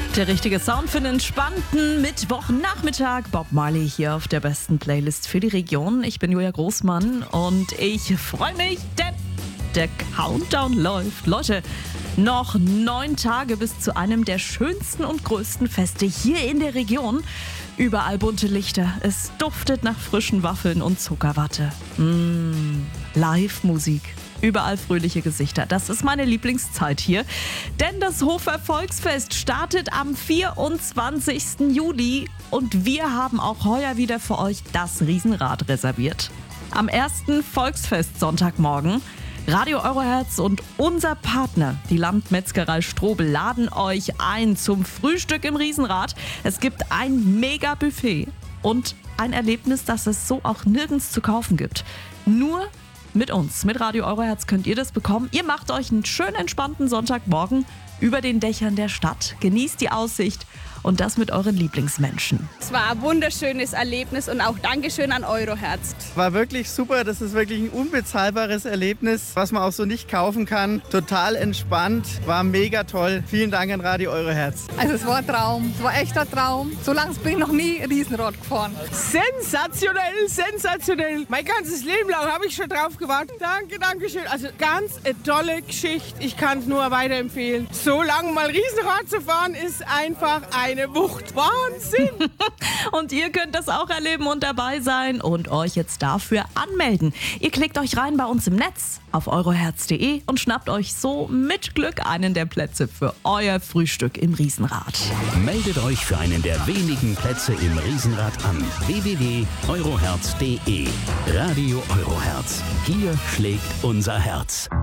Der richtige Sound für einen entspannten Mittwochnachmittag. Bob Marley hier auf der besten Playlist für die Region. Ich bin Julia Großmann und ich freue mich, denn der Countdown läuft. Leute, noch 9 Tage bis zu einem der schönsten und größten Feste hier in der Region. Überall bunte Lichter. Es duftet nach frischen Waffeln und Zuckerwatte. Live-Musik. Überall fröhliche Gesichter. Das ist meine Lieblingszeit hier. Denn das Hofer Volksfest startet am 24. Juli. Und wir haben auch heuer wieder für euch das Riesenrad reserviert. Am ersten Volksfest-Sonntagmorgen Radio Euroherz und unser Partner, die Landmetzgerei Strobel, laden euch ein zum Frühstück im Riesenrad. Es gibt ein Mega-Buffet und ein Erlebnis, das es so auch nirgends zu kaufen gibt. Nur mit uns, mit Radio Euroherz könnt ihr das bekommen. Ihr macht euch einen schön entspannten Sonntagmorgen über den Dächern der Stadt. Genießt die Aussicht und das mit euren Lieblingsmenschen. Es war ein wunderschönes Erlebnis und auch Dankeschön an Euroherz. War wirklich super, das ist wirklich ein unbezahlbares Erlebnis, was man auch so nicht kaufen kann. Total entspannt, war mega toll. Vielen Dank an Radio Euroherz. Also es war ein Traum, es war echt ein Traum. So lange bin ich noch nie Riesenrad gefahren. Sensationell, sensationell. Mein ganzes Leben lang habe ich schon drauf gewartet. Danke schön. Also ganz eine tolle Geschichte. Ich kann es nur weiterempfehlen. So lange mal Riesenrad zu fahren ist einfach eine Wucht. Wahnsinn! Und ihr könnt das auch erleben und dabei sein und euch jetzt dafür anmelden. Ihr klickt euch rein bei uns im Netz auf euroherz.de und schnappt euch so mit Glück einen der Plätze für euer Frühstück im Riesenrad. Meldet euch für einen der wenigen Plätze im Riesenrad an. www.euroherz.de. Radio Euroherz. Hier schlägt unser Herz.